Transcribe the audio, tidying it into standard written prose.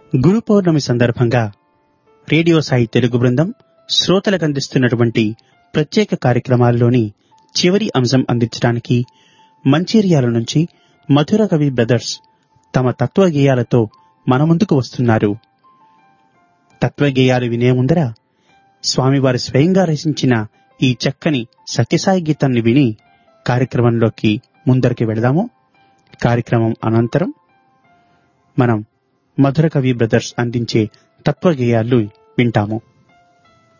గురు పౌర్ణమి సందర్భంగా రేడియో సాయి తెలుగు బృందం శ్రోతలకు అందిస్తున్నటువంటి ప్రత్యేక కార్యక్రమాల్లోని చివరి అంశం అందించడానికి మంచిర్యాల నుంచి మధుర కవి బ్రదర్స్ తమ తత్వగేయాలతో మన ముందుకు వస్తున్నారు. తత్వగేయాలు వినే ముందర స్వామివారి స్వయంగా రచించిన ఈ చక్కని సత్యసాయి గీతాన్ని విని కార్యక్రమంలోకి ముందరికి వెళదాము. కార్యక్రమం అనంతరం మనం మధుర కవి బ్రదర్స్ అందించే తత్వగేయాలు వింటాము.